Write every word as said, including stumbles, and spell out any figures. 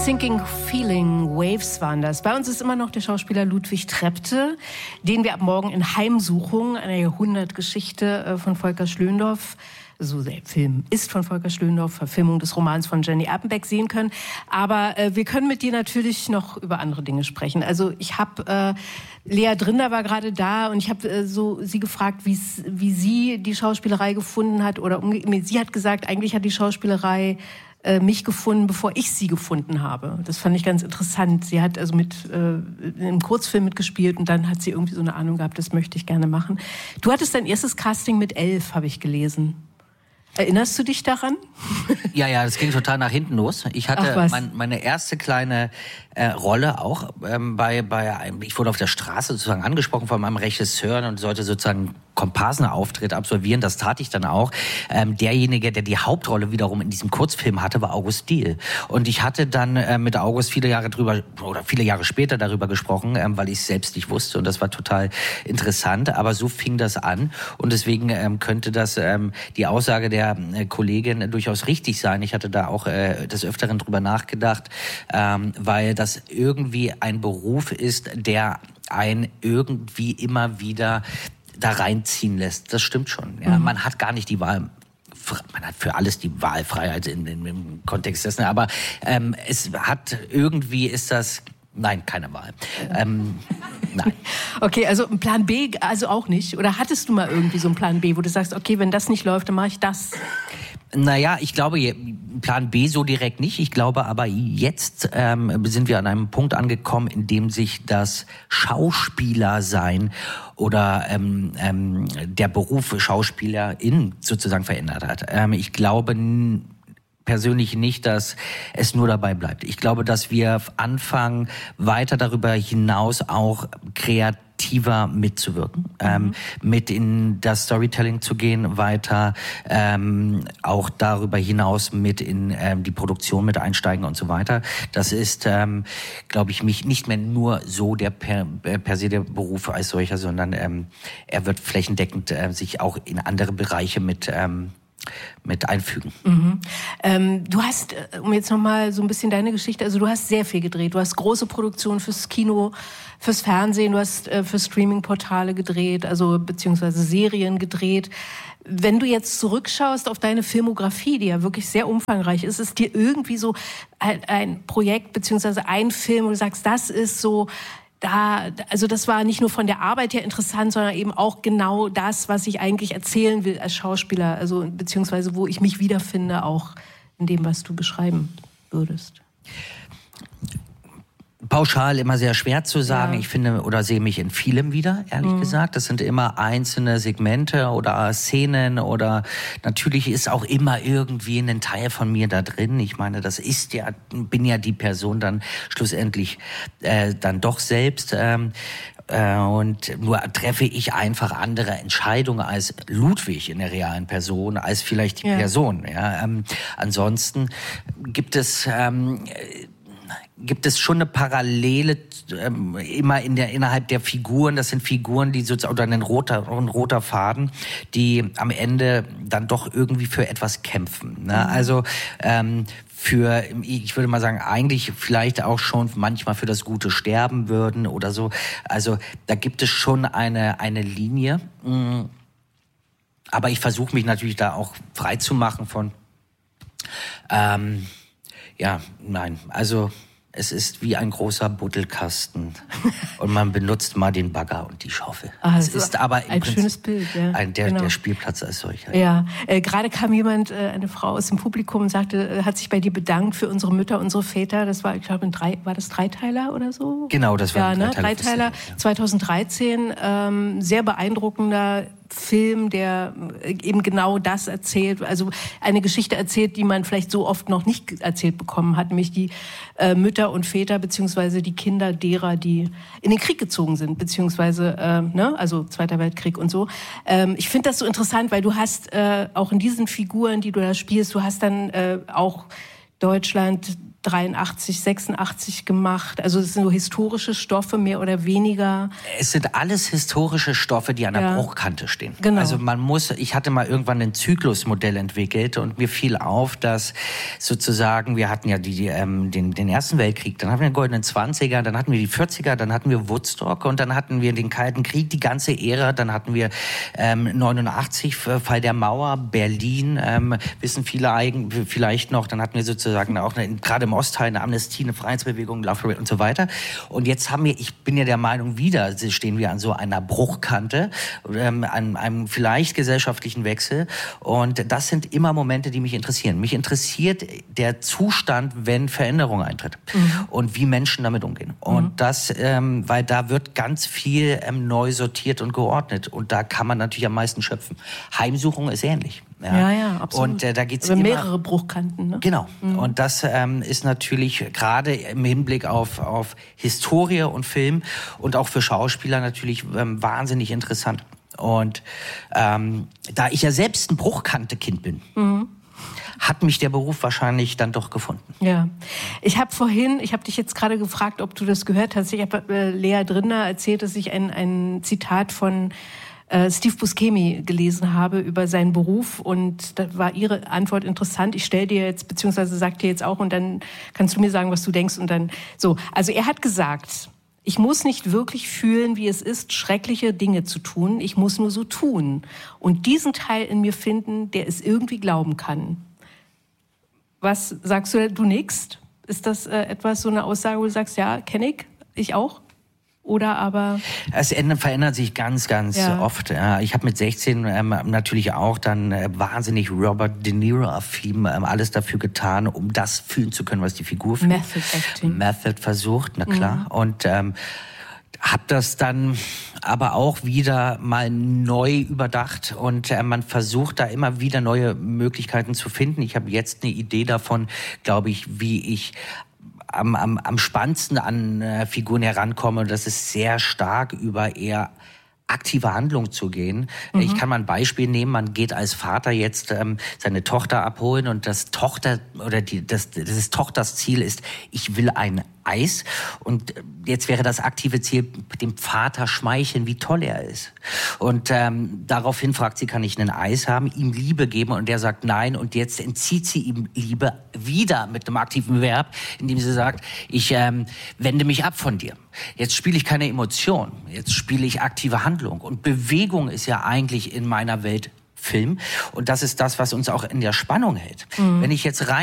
Sinking Feeling, Waves waren das. Bei uns ist immer noch der Schauspieler Ludwig Trepte, den wir ab morgen in Heimsuchung, einer Jahrhundertgeschichte von Volker Schlöndorff, so der Film ist von Volker Schlöndorff, Verfilmung des Romans von Jenny Erpenbeck, sehen können. Aber äh, wir können mit dir natürlich noch über andere Dinge sprechen. Also ich habe, äh, Lea Drinder war gerade da und ich habe äh, so sie gefragt, wie sie die Schauspielerei gefunden hat. Oder umge- nee, sie hat gesagt, eigentlich hat die Schauspielerei äh, mich gefunden, bevor ich sie gefunden habe. Das fand ich ganz interessant. Sie hat also mit äh, in einem Kurzfilm mitgespielt und dann hat sie irgendwie so eine Ahnung gehabt, das möchte ich gerne machen. Du hattest dein erstes Casting mit elf, habe ich gelesen. Erinnerst du dich daran? Ja, ja, das ging total nach hinten los. Ich hatte mein, meine erste kleine äh, Rolle auch ähm, bei, bei einem, ich wurde auf der Straße sozusagen angesprochen von meinem Regisseur und sollte sozusagen Komparsenauftritt absolvieren. Das tat ich dann auch. Ähm, derjenige, der die Hauptrolle wiederum in diesem Kurzfilm hatte, war August Diehl. Und ich hatte dann äh, mit August viele Jahre drüber oder viele Jahre später darüber gesprochen, ähm, weil ich es selbst nicht wusste. Und das war total interessant. Aber so fing das an. Und deswegen ähm, könnte das ähm, die Aussage der äh, Kollegin durchaus richtig sein. Ich hatte da auch äh, des Öfteren drüber nachgedacht, ähm, weil das irgendwie ein Beruf ist, der einen irgendwie immer wieder da reinziehen lässt. Das stimmt schon. Ja. Mhm. Man hat gar nicht die Wahl. Man hat für alles die Wahlfreiheit in, in, im Kontext dessen. Aber ähm, es hat irgendwie ist das nein, keine Wahl. Ähm, nein. Okay, also ein Plan B, also auch nicht. Oder hattest du mal irgendwie so einen Plan B, wo du sagst, okay, wenn das nicht läuft, dann mache ich das? Naja, ich glaube, Plan B so direkt nicht. Ich glaube aber, jetzt ähm, sind wir an einem Punkt angekommen, in dem sich das Schauspielersein oder ähm, ähm, der Beruf Schauspielerin sozusagen verändert hat. Ähm, ich glaube n- persönlich nicht, dass es nur dabei bleibt. Ich glaube, dass wir anfangen, weiter darüber hinaus auch kreativer mitzuwirken, mhm. ähm, mit in das Storytelling zu gehen, weiter ähm, auch darüber hinaus mit in ähm, die Produktion mit einsteigen und so weiter. Das ist, ähm, glaube ich, mich nicht mehr nur so der per, per se der Beruf als solcher, sondern ähm, er wird flächendeckend äh, sich auch in andere Bereiche mit ähm, mit einfügen. Mhm. Ähm, du hast, um jetzt nochmal so ein bisschen deine Geschichte, also du hast sehr viel gedreht. Du hast große Produktionen fürs Kino, fürs Fernsehen, du hast äh, für Streaming-Portale gedreht, also beziehungsweise Serien gedreht. Wenn du jetzt zurückschaust auf deine Filmografie, die ja wirklich sehr umfangreich ist, ist dir irgendwie so ein, ein Projekt beziehungsweise ein Film, wo du sagst, das ist so... Da, also das war nicht nur von der Arbeit her interessant, sondern eben auch genau das, was ich eigentlich erzählen will als Schauspieler, also beziehungsweise wo ich mich wiederfinde, auch in dem, was du beschreiben würdest. Pauschal immer sehr schwer zu sagen. Ja. Ich finde oder sehe mich in vielem wieder, ehrlich mhm. gesagt. Das sind immer einzelne Segmente oder Szenen oder natürlich ist auch immer irgendwie ein Teil von mir da drin. Ich meine, das ist ja, bin ja die Person dann schlussendlich äh, dann doch selbst. Ähm, äh, und nur treffe ich einfach andere Entscheidungen als Ludwig in der realen Person, als vielleicht die ja. Person. Ja, ähm, ansonsten gibt es ähm, gibt es schon eine Parallele ähm, immer in der innerhalb der Figuren. Das sind Figuren, die sozusagen oder ein roter ein roter Faden, die am Ende dann doch irgendwie für etwas kämpfen. Ne? Mhm. Also ähm, für, ich würde mal sagen, eigentlich vielleicht auch schon manchmal für das Gute sterben würden oder so. Also da gibt es schon eine eine Linie. Aber ich versuche mich natürlich da auch frei zu machen von. Ähm, ja, nein, also es ist wie ein großer Buddelkasten und man benutzt mal den Bagger und die Schaufel. Ah, es ist aber im ein Prinzip schönes Bild, ja. Ein, der, genau. der Spielplatz als solcher. Ja, äh, gerade kam jemand, äh, eine Frau aus dem Publikum und sagte, äh, hat sich bei dir bedankt für unsere Mütter, unsere Väter. Das war, ich glaube, ein drei, war das Dreiteiler oder so? Genau, das war ja, ein ne? Dreiteiler. Dreiteiler ja. zweitausenddreizehn, ähm, sehr beeindruckender Film, der eben genau das erzählt, also eine Geschichte erzählt, die man vielleicht so oft noch nicht erzählt bekommen hat, nämlich die äh, Mütter und Väter beziehungsweise die Kinder derer, die in den Krieg gezogen sind, beziehungsweise äh, ne, also Zweiter Weltkrieg und so. Ähm, ich finde das so interessant, weil du hast äh, auch in diesen Figuren, die du da spielst, du hast dann äh, auch Deutschland dreiundachtzig, sechsundachtzig gemacht. Also es sind so historische Stoffe, mehr oder weniger. Es sind alles historische Stoffe, die an der ja. Bruchkante stehen. Genau. Also man muss, ich hatte mal irgendwann ein Zyklusmodell entwickelt und mir fiel auf, dass sozusagen, wir hatten ja die, die, ähm, den, den Ersten Weltkrieg, dann hatten wir den goldenen Zwanziger, dann hatten wir die vierziger, dann hatten wir Woodstock und dann hatten wir den Kalten Krieg, die ganze Ära, dann hatten wir ähm, neunundachtzig, Fall der Mauer, Berlin, ähm, wissen viele eigen, vielleicht noch, dann hatten wir sozusagen auch eine, gerade im Ostteil eine Amnestie, eine Freiheitsbewegung, Love Parade und so weiter. Und jetzt haben wir, ich bin ja der Meinung, wieder stehen wir an so einer Bruchkante, ähm, an einem vielleicht gesellschaftlichen Wechsel. Und das sind immer Momente, die mich interessieren. Mich interessiert der Zustand, wenn Veränderung eintritt mhm. und wie Menschen damit umgehen. Und mhm. das, ähm, weil da wird ganz viel ähm, neu sortiert und geordnet. Und da kann man natürlich am meisten schöpfen. Heimsuchung ist ähnlich. Ja, ja, ja, absolut. Und äh, da geht's aber immer mehrere Bruchkanten. Ne? Genau. Mhm. Und das ähm, ist natürlich gerade im Hinblick auf auf Historie und Film und auch für Schauspieler natürlich ähm, wahnsinnig interessant. Und ähm, da ich ja selbst ein Bruchkante-Kind bin, mhm. hat mich der Beruf wahrscheinlich dann doch gefunden. Ja, ich habe vorhin, ich habe dich jetzt gerade gefragt, ob du das gehört hast. Ich habe äh, Lea Drinder erzählt, dass ich ein ein Zitat von Steve Buscemi gelesen habe über seinen Beruf und da war ihre Antwort interessant. Ich stelle dir jetzt, beziehungsweise sag dir jetzt auch und dann kannst du mir sagen, was du denkst und dann so. Also er hat gesagt, ich muss nicht wirklich fühlen, wie es ist, schreckliche Dinge zu tun. Ich muss nur so tun und diesen Teil in mir finden, der es irgendwie glauben kann. Was sagst du, du nix? Ist das äh, etwas, so eine Aussage, wo du sagst, ja, kenne ich, ich auch? Oder aber... Es verändert sich ganz, ganz ja. oft. Ich habe mit sechzehn ähm, natürlich auch dann äh, wahnsinnig Robert De Niro-affin ähm, alles dafür getan, um das fühlen zu können, was die Figur fühlt. Method Acting. Method versucht, na klar. Mhm. Und ähm, habe das dann aber auch wieder mal neu überdacht und äh, man versucht da immer wieder neue Möglichkeiten zu finden. Ich habe jetzt eine Idee davon, glaube ich, wie ich am, am, am spannendsten an äh, Figuren herankomme. Das ist sehr stark über eher aktive Handlung zu gehen. Mhm. Ich kann mal ein Beispiel nehmen. Man geht als Vater jetzt ähm, seine Tochter abholen und das Tochter oder die das, das Tochters Ziel ist, ich will ein Eis. Und jetzt wäre das aktive Ziel, dem Vater schmeicheln, wie toll er ist. Und ähm, daraufhin fragt sie, kann ich ein Eis haben, ihm Liebe geben? Und der sagt nein. Und jetzt entzieht sie ihm Liebe wieder mit einem aktiven Verb, indem sie sagt, ich ähm, wende mich ab von dir. Jetzt spiele ich keine Emotion, jetzt spiele ich aktive Handlung. Und Bewegung ist ja eigentlich in meiner Welt Film. Und das ist das, was uns auch in der Spannung hält. Mhm. Wenn ich jetzt rein